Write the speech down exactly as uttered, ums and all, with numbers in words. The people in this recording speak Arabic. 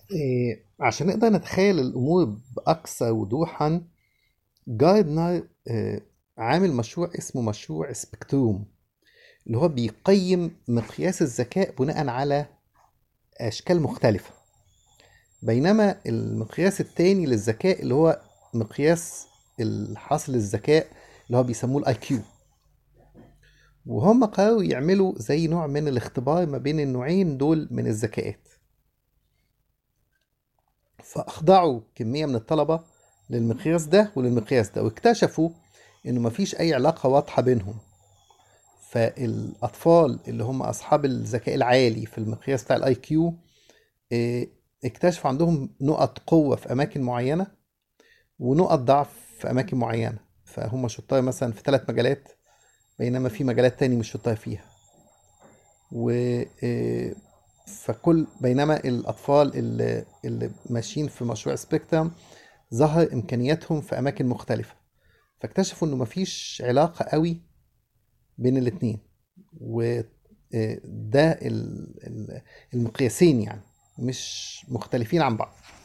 إيه، عشان نقدر نتخيل الأمور بأكثر وضوحا. جاردنر إيه، عامل مشروع اسمه مشروع سبكتروم، اللي هو بيقيم مقياس الذكاء بناء على أشكال مختلفة. بينما المقياس التاني للذكاء اللي هو مقياس الحاصل الذكاء اللي هو بيسموه الاي كيو. وهم قرروا يعملوا زي نوع من الاختبار ما بين النوعين دول من الذكاءات، فأخضعوا كمية من الطلبة للمقياس ده وللمقياس ده، واكتشفوا إنه مفيش أي علاقة واضحة بينهم. فالأطفال اللي هم أصحاب الذكاء العالي في المقياس بتاع الآي كيو اكتشفوا عندهم نقط قوة في أماكن معينة ونقط ضعف في أماكن معينة. فهم شطار مثلا في ثلاث مجالات، بينما في مجالات تاني مش شطار فيها. و آه، فكل بينما الأطفال اللي, اللي ماشيين في مشروع سبيكترم ظهر إمكانياتهم في أماكن مختلفة. فاكتشفوا إنه مفيش علاقة قوي بين الاتنين، وده المقياسين يعني مش مختلفين عن بعض.